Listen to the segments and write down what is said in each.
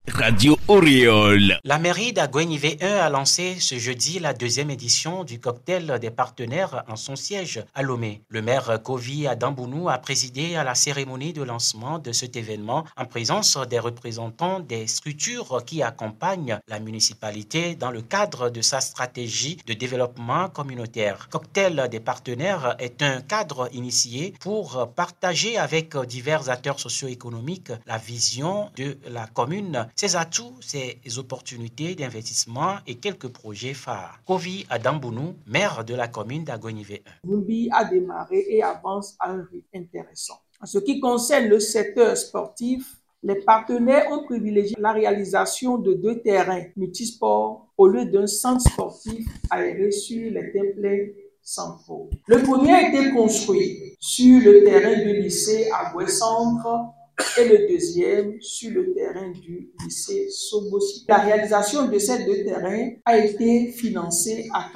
Radio Oriole. La mairie d'Aguenivé 1 a lancé ce jeudi la deuxième édition du cocktail des partenaires en son siège à Lomé. Le maire Kovi Adambounou a présidé à la cérémonie de lancement de cet événement en présence des représentants des structures qui accompagnent la municipalité dans le cadre de sa stratégie de développement communautaire. Cocktail des partenaires est un cadre initié pour partager avec divers acteurs socio-économiques la vision de la commune, ses atouts, ses opportunités d'investissement et quelques projets phares. Kovi Adambounou, maire de la commune d'Aguenivé 1. Lumbi a démarré et avance à un rythme intéressant. En ce qui concerne le secteur sportif, les partenaires ont privilégié la réalisation de 2 terrains multisports au lieu d'un centre sportif aéré sur les templets centraux. Le premier a été construit sur le terrain du lycée Agoué Centre et le deuxième sur le terrain du lycée Sobosi. La réalisation de ces 2 terrains a été financée à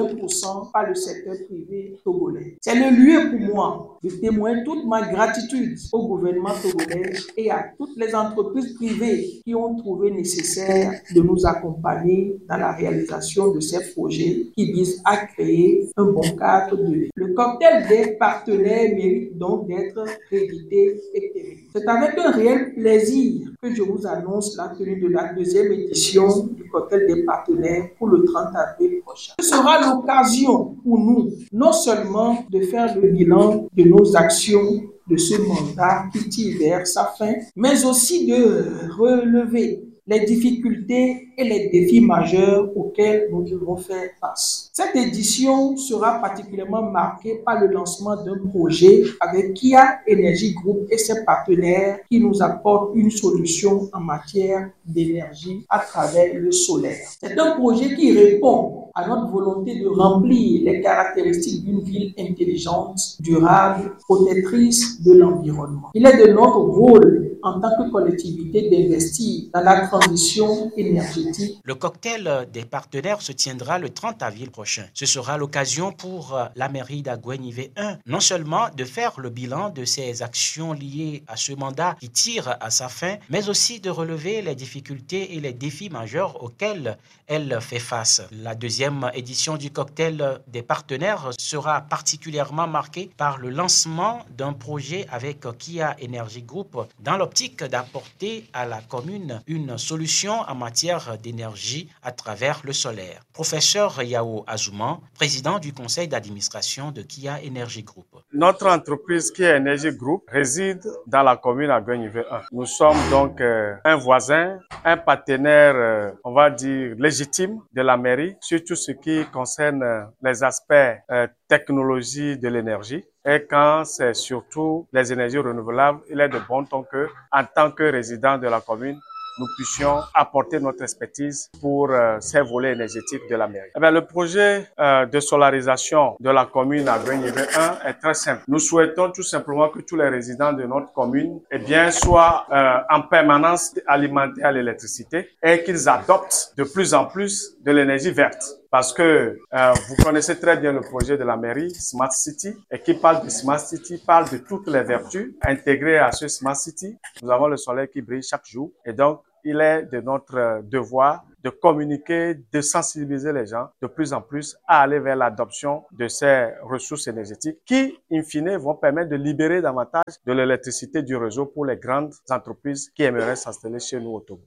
80% par le secteur privé togolais. C'est le lieu pour moi de témoigner toute ma gratitude au gouvernement togolais et à toutes les entreprises privées qui ont trouvé nécessaire de nous accompagner dans la réalisation de ces projets qui visent à créer un bon cadre de vie. Le cocktail des partenaires mérite donc d'être réédité et pérennisé. C'est avec un réel plaisir que je vous annonce la tenue de la deuxième édition du cocktail des partenaires pour le 30 avril prochain. Ce sera l'occasion pour nous, non seulement de faire le bilan de nos actions de ce mandat qui tire vers sa fin, mais aussi de relever les difficultés et les défis majeurs auxquels nous devons faire face. Cette édition sera particulièrement marquée par le lancement d'un projet avec Kia Energy Group et ses partenaires qui nous apportent une solution en matière d'énergie à travers le solaire. C'est un projet qui répond à notre volonté de remplir les caractéristiques d'une ville intelligente, durable, protectrice de l'environnement. Il est de notre rôle en tant que collectivité d'investir dans la transition énergétique. Le cocktail des partenaires se tiendra le 30 avril prochain. Ce sera l'occasion pour la mairie d'Aguenivé 1 non seulement de faire le bilan de ses actions liées à ce mandat qui tire à sa fin, mais aussi de relever les difficultés et les défis majeurs auxquels elle fait face. La deuxième édition du cocktail des partenaires sera particulièrement marquée par le lancement d'un projet avec Kia Energy Group dans l'optique d'apporter à la commune une solution en matière d'énergie à travers le solaire. Professeur Yao Azouman, président du conseil d'administration de Kia Energy Group. Notre entreprise Kia Energy Group réside dans la commune d'Aguenivé 1. Nous sommes donc un voisin, un partenaire, on va dire, légitime de la mairie sur tout ce qui concerne les aspects technologie de l'énergie. Et quand c'est surtout les énergies renouvelables, il est de bon ton que, en tant que résident de la commune, nous puissions apporter notre expertise pour ces volets énergétiques de la mairie. Eh bien, le projet de solarisation de la commune d'Aguenivé 1 est très simple. Nous souhaitons tout simplement que tous les résidents de notre commune soient en permanence alimentés à l'électricité et qu'ils adoptent de plus en plus de l'énergie verte. Parce que vous connaissez très bien le projet de la mairie Smart City et qui parle de Smart City, parle de toutes les vertus intégrées à ce Smart City. Nous avons le soleil qui brille chaque jour et donc il est de notre devoir de communiquer, de sensibiliser les gens de plus en plus à aller vers l'adoption de ces ressources énergétiques qui, in fine, vont permettre de libérer davantage de l'électricité du réseau pour les grandes entreprises qui aimeraient s'installer chez nous au Togo.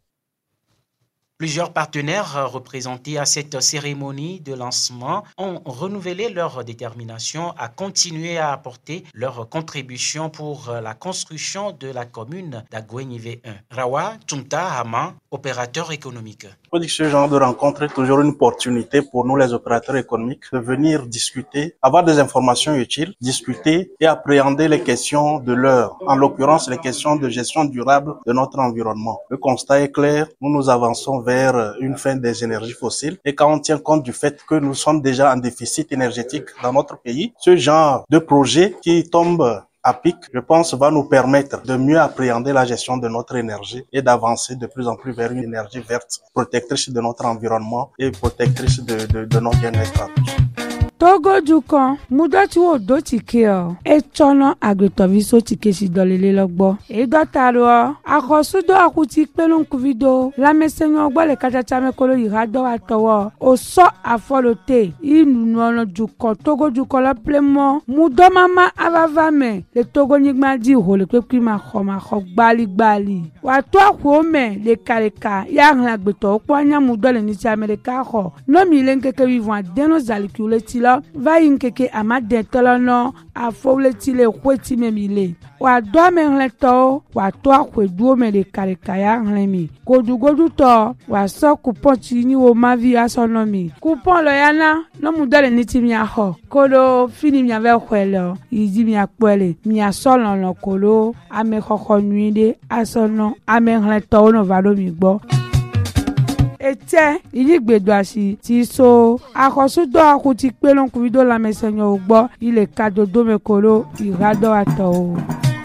Plusieurs partenaires représentés à cette cérémonie de lancement ont renouvelé leur détermination à continuer à apporter leur contribution pour la construction de la commune d'Aguenivé 1. Rawa Tumta Hama, opérateur économique. Je dis que ce genre de rencontre est toujours une opportunité pour nous les opérateurs économiques de venir discuter, avoir des informations utiles, discuter et appréhender les questions de l'heure, en l'occurrence les questions de gestion durable de notre environnement. Le constat est clair, nous avançons vers une fin des énergies fossiles et quand on tient compte du fait que nous sommes déjà en déficit énergétique dans notre pays, ce genre de projet qui tombe à pic, je pense, va nous permettre de mieux appréhender la gestion de notre énergie et d'avancer de plus en plus vers une énergie verte, protectrice de notre environnement et protectrice de notre bien-être à tous. Togo Dukan, Mudoti wo do tike o. E chono agretoviso tike si dolele logbo. E dotaro, akosudo akuti pelon kuvido. La mesenyo ogbo le kachachame kolo yirado atowo. O so afolote. Inu nono Dukan, Togo Dukan la plemo. Mudo mama avavame. Le Togo nigma di ho le kwekwi ma khok gbali. Watu akwome le kareka. Ya ngagbeto okwa mudo le nisi Amerika ho. No mi lenkeke vivant deno zalikule tilo. Va yinkeke amade tolono afole tile kweti memile wa do menleto wa to akwedu me de karikaya nlemi godu to wa so coupon tini wo mavi asonomi coupon lo yana no mudale niti mi aho kolo fini mi ave kwelo yidi mi akpele mi asolo no kolo ame khokho nuide asono ame nleto no valo mi gbo ete iligbedoasi ti so akosudo akuti pelon kuvido la mesenyo ogbo ile kadodo mekolo irado ato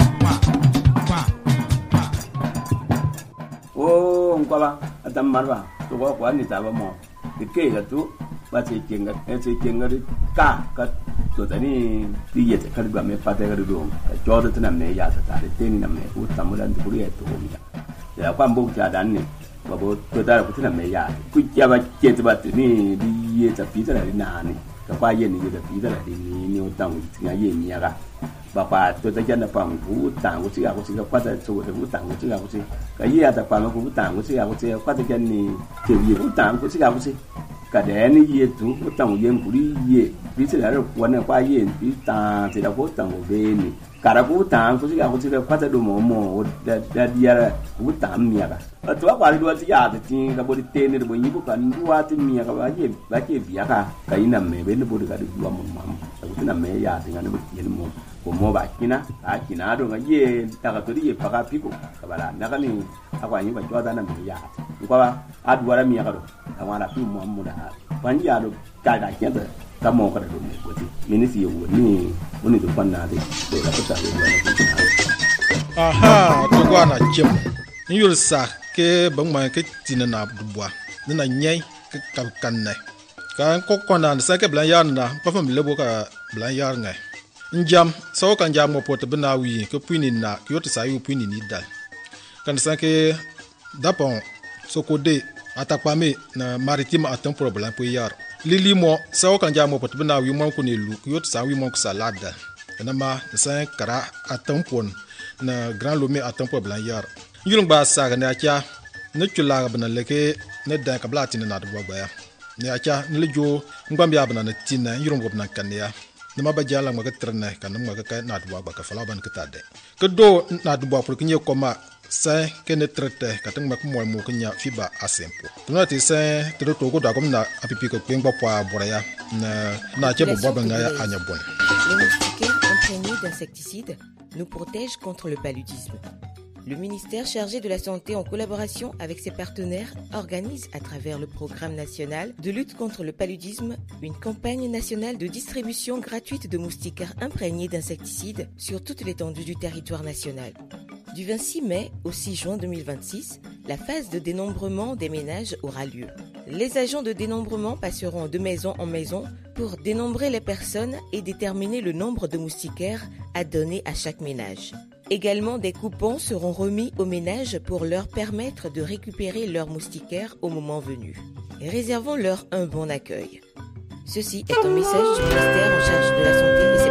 o ngwala adam marwa to ko kwa ni taba mo dike ga tu ba ce kenga ri ka to tani ti yete kar ba me pate ga do jodo tana me ya ta tare teni na me ku tamudan ku ri to mi ya kwa mbu ta dan ne babo to da ku tana me ya ku ya ba ke ta ba ni di ye ta pi ta na ni ka kwa ye ni da pi ta ni o tang ti ga ye ni ya ga ba pa to ta jana pa ku tang ku ti ga ku ti ga kwa ta so ku tang ku ti ga ku ti ka ye ya ta pa ma ku tang ku ti ga ku ti kwa ta jan ni te ye ku tang ku ti ga ku ti ka de ni ye tu ku tang ye ku ri ye pi ti ga ro kwa na kwa ye pi ta ti da ku tang ku be ni cara butang ku siga ku siga kwata do mo da diara butang miya ka to ba ri do ti ya ti ka bo di tene do yi bu kan duwa ti miya ka ba ke biya ka ina me be ne bo ga di duwa mo mam ku tina me ya ti ngane bu ti mo ko mo ba kina a kina do ga ye ta ka to di pa ka piko ka bala na ka ni akwa yi ba jo da na me ya ku ba a duwa miya ka do ka wala pi mo mo da ban ya do ka da ke da ta mo ka do me ko ti minisi yo ni woni do panna de la pata de la aha to gwa na jem ni yul sa ke bang ma ke tinana dubwa na nyai ke kanne kan ko kona sa ke blan yan na pa fam lebo ka blan yar ngai njam so kan jam mo pot bna wi ke puini na ke yot sa yu puini ni dal kan sa ke dapon so ko de atakpame na maritime atam problem po yar lili mo so kan jam mo pot bna wi mo ko ni lu ke yot sa wi mo ko salada na ma sa kara atam pon na grand lomé atam problem yar yulung ba sa na cha ne chula bna leke ne da ka blati na do ba ya ne acha ne lejo ngam ya bna na tinna yulung go bna kan ya ne ma ba jala ma ka trene kan ma ka na do ba ka fala ban ka tade ke do na do ba pour que nye koma sa ke ne trete ka tan ma ko mo ko nya fiba asempo tuna ti sa te do to go da kom na apipi ko pengba pa boraya na che bo ba nga ya anya bon. Les moustiquaires imprégnés d'insecticides nous protègent contre le paludisme. Le ministère chargé de la Santé, en collaboration avec ses partenaires, organise à travers le programme national de lutte contre le paludisme une campagne nationale de distribution gratuite de moustiquaires imprégnés d'insecticides sur toute l'étendue du territoire national. Du 26 mai au 6 juin 2026, la phase de dénombrement des ménages aura lieu. Les agents de dénombrement passeront de maison en maison pour dénombrer les personnes et déterminer le nombre de moustiquaires à donner à chaque ménage. Également, des coupons seront remis aux ménages pour leur permettre de récupérer leurs moustiquaires au moment venu. Réservons-leur un bon accueil. Ceci est un message du ministère en charge de la Santé et